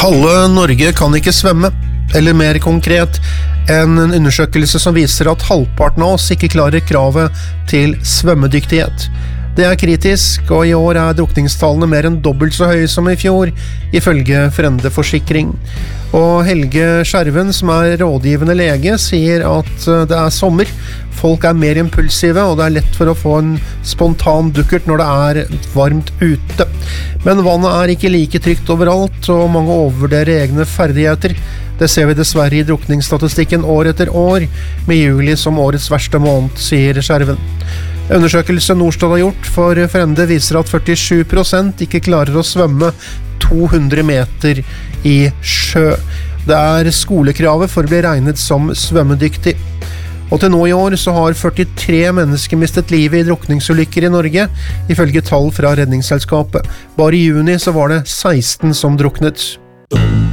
Halve Norge kan ikke svømme, eller mer konkret, en undersøkelse som viser at halvparten av oss ikke klarer kravet til svømmedyktighet. Det er kritisk, og i år er drukningstallene mer enn dobbelt så høye som i fjor, ifølge Frende Forsikring. Og Helge Skjerven, som er rådgivende lege, sier at det er sommer, folk er mer impulsive, og det er lett for å få en spontan dukkert når det er varmt ute. Men vannet er ikke like trygt overalt, og mange overvurderer egne ferdigheter. Det ser vi dessverre i drukningsstatistikken år etter år, med juli som årets verste måned, sier Skjerven. Undersøkelse Norstad har gjort for Frende viser at 47% ikke klarer å svømme 200 meter i sjø. Det er skolekravet for å bli regnet som svømmedyktig. Og til nå i år så har 43 mennesker mistet livet i drukningsulykker i Norge, ifølge tall fra Redningsselskapet. Bare i juni så var det 16 som druknet.